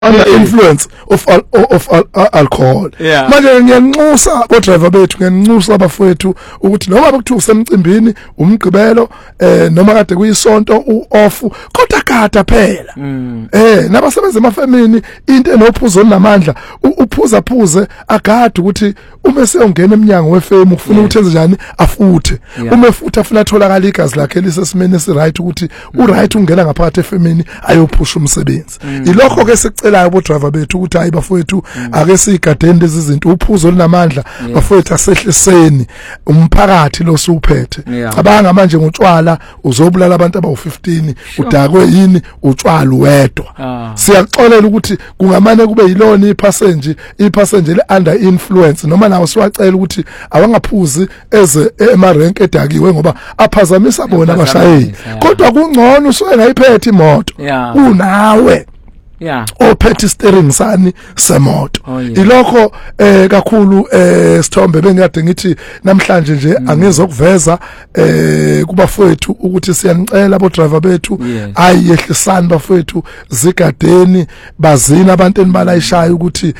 under influence of alcohol. Manje ngiyanxusa bo driver bethu, ngiyanxusa abafowethu ukuthi noma bekuthiwa usemcimbini umgqibelo noma kade kuyisonto off kodwa kade phela. Nabasebenza emafemini into enophuzo namandla uphuze agade ukuthi uma seyongena eminyango wefemu ufuna ukuthi enze njani afuthe. Uma efutha afuna atholakala igazi lakhe lisesimene esiright ukuthi uright ungena ngaphakathi efemini ayophusha umsebenzi. Ilokho ke sicelayo bo driver bethu ukuthi hayi bafowethu ake sigadeni lezi zinto uphuzo olunamandla bafowethu asehliseni umphakathi lo suphethe. Cabanga manje ngotshwala uzobulala abantu abawu15 udakwe yini utshwala wedwa. Siyaxolela ukuthi kungamane kube yilona ipassenger le under influence noma nawo siwacela ukuthi awangaphuzi eze emarenke edakiwe ngoba aphazamisa bona abashayeli. Kodwa kungcono usuke ngayiphethe imoto unawe ophethe steering sani semoto. Ilokho kakhulu Sithombe bengiyade ngithi namhlanje nje angizokuveza kubafowethu ukuthi siyanicela abo driver bethu ayehlisani bafowethu zigadeni bazina abantu enibalayishayo ukuthi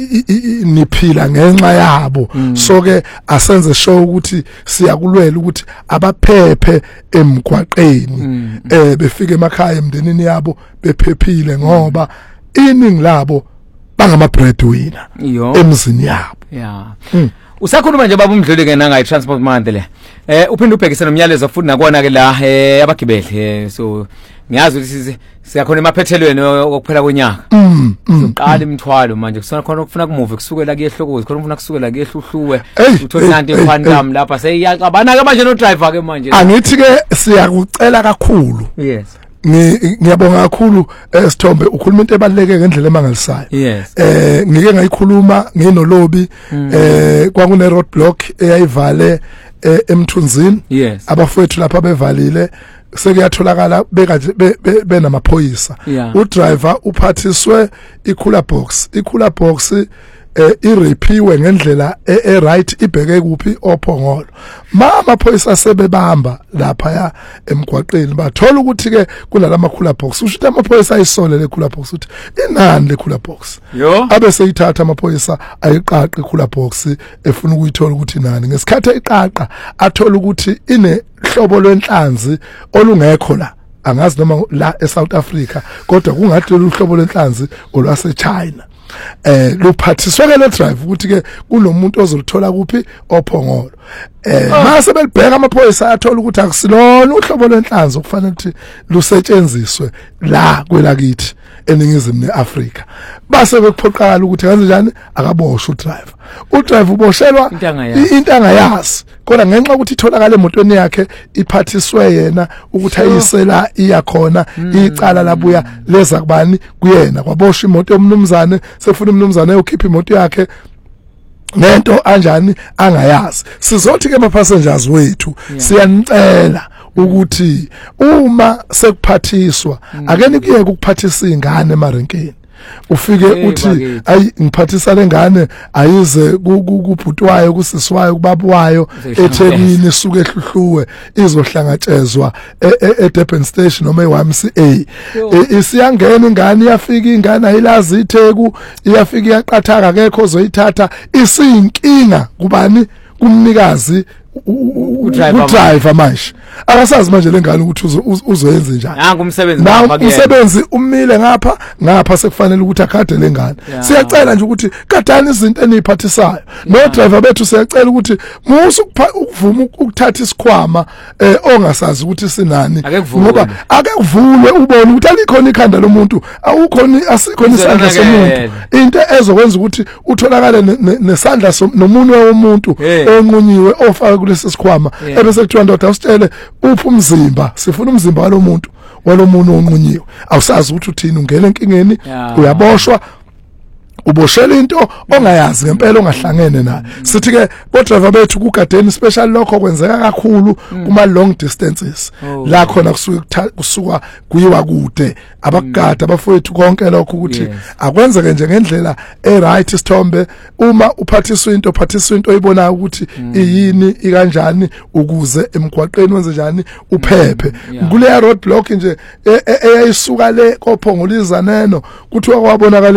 niphila ngenxa yabo. So ke asenze show ukuthi siyakulwela ukuthi abaphephe emgwaqeni befike emakhaya emndenini yabo bephephile ngoba iningi labo bangama breadwinner emzini yabo. Usakhuluma nje baba umdluli ke nanga i-transport month le. Uphinde ubhekise nomyalezo futhi nakona ke la abagibeli. So ngiyazi ukuthi siyakhona emaphethelweni okuphela konyaka. Uqala imithwalo manje kusona khona ukufuna kumove kusukela kuyehlokozi khona ufuna kusukela kuyehluhluwe uthola nanti quantum lapha seyiyaqabana ke manje no driver ke manje. Angithi ke siyakucela kakhulu. Ngiyabonga kakhulu Sithombe ukhuluma into ebaluleke ngendlela emangalisayo. Ngike ngayikhuluma nginolobi kwakune roadblock eyayivale eMthunzini abafowethu lapha bevalile sekuyatholakala benamaphoyisa. Udriver uphathiswe iCooler box irepiwe ngendlela right ibheke kuphi ophongolo. Mama phoyisa sebebamba lapha ya emgwaqeni bathola ukuthi ke kunalama cooler box usho ukuthi amaphoyisa ayisole le cooler box uthi inani le cooler box abe seyithatha amaphoyisa ayiqaqe cooler box efuna ukuyithola ukuthi nani ngesikhathi eyiqaqa athola ukuthi ine hlobo lwenhlanzi olungekho la angazi noma la eSouth Africa kodwa kungathi uhlobo lwenhlanzi olwase China. Luphathiswe ke le drive ukuthi ke kunomuntu ozolithola kuphi ophongolo. Mase belibheka amaphoyisa athola ukuthi akusilona uhlobo lwenhlanzi okufanele ukuthi lusetshenziswe la kwelakithi eningizimu neAfrika. Base bekuphoqala ukuthi kanze njani akaboshwe udriver. Udriver uboshelwa into angayazi kodwa ngenxa ukuthi itholakala emotweni yakhe iphathiswe yena ukuthi ayisela iyakhona icala labuya leza kubani kuyena kwaboshwa imoto yomnumzane sefuna umnumzane ukhipha imoto yakhe nento anjani angayazi. Sizothi ke passengers wethu siyanicela ukuthi uma sekuphathiswa akeni kuye ukuphathisa ingane emarenkeni ufike uthi ayi ngiphathisa lengane ayize kubhutwayo kusiswayo kubabuwayo eThekwini suke ehluhluwe izohlangatshezwa eDurban station noma eYMCA isiyangena ingane iyafika ingane ayilazi iTheku iyafika iyaqathaka akekho ozoyithatha isiyinkinga kubani kumnikazi udriver manje akasazi manje lengane ukuthi uzoyenza njani. Nangu umsebenzi umsebenzi umile ngapha sekufanele ukuthi akhade lengane. Siyacela nje ukuthi kadani izinto eniphathisayo no driver bethu siyacela ukuthi musu ukuvuma ukuthatha isikhwama ongasazi ukuthi sinani ngoba ake kuvulwe ubone ukuthi alikhona ikhanda lomuntu awukhona asikhona isandla somuntu into ezokwenza ukuthi utholakale nesandla nomunwe womuntu onqunyiwe ofaka kulesi sikhwama ebese kuthiwa ndoda usitshele uphi umzimba sifuna umzimba walomuntu onqunyiwe awusazi ukuthi uthini ungena enkingeni uyaboshwa uboshela into ongayazi ngempela ongahlangene nayo. Sithi ke bo driver bethu ku Garden special lokho kwenzeka kakhulu kuma long distances la khona kusuka kuyiwa kude abakugada abafowethu konke lokho ukuthi akwenzeke nje ngendlela right Sithombe uma uphathiswa into oyibona ukuthi iyini ikanjani ukuze emgwaqeni wenze njani uphephe kule road block nje eyayisuka le kophongolizaneno kuthiwa kwabonakala